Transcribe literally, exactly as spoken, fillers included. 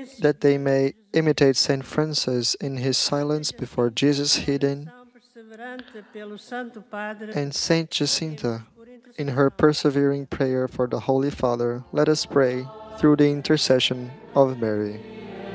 that they may imitate Saint Francis in his silence before Jesus hidden, and Saint Jacinta in her persevering prayer for the Holy Father. Let us pray through the intercession of Mary.